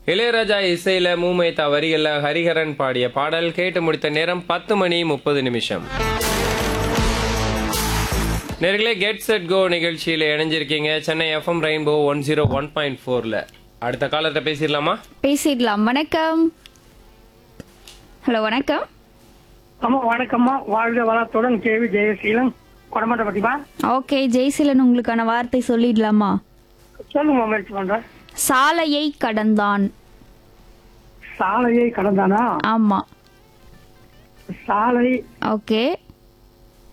இளையராஜா இசையில மூமைத்தா வரிகள்ல ஹரிஹரன் பாடிய பாடல் கேட்டு முடித்த நேரம் 10:30 நேர்களே கெட் செட் கோ நிகழ்ச்சியில இணைஞ்சிருக்கீங்க சென்னை எஃப்எம் ரெயின்போ 101.4ல. அடுத்த காலத்தை பேசிடலாமா? பேசிடலாம். வணக்கம். ஹலோ வணக்கம். அம்மா வணக்கம்மா. வாழ்க வளத்துடன் கேவி ஜெயசீலன் கொடமாட்ட பத்திமா. ஓகே ஜெய்சீலன், உங்களுக்கான வார்த்தை சொல்லிடலாமா? சொல்லுங்க, முயற்சி பண்றேன். சாலையை கடந்தான். சாலையை கடந்தானா? ஆமா. சாலை ஓகே.